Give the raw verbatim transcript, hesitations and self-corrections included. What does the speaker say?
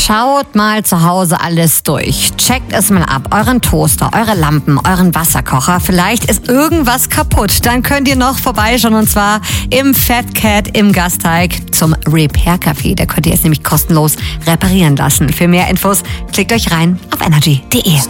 Schaut mal zu Hause alles durch. Checkt es mal ab. Euren Toaster, eure Lampen, euren Wasserkocher. Vielleicht ist irgendwas kaputt. Dann könnt ihr noch vorbeischauen und zwar im Fat Cat im Gasteig zum Repair Café. Da könnt ihr es nämlich kostenlos reparieren lassen. Für mehr Infos klickt euch rein auf energy punkt de.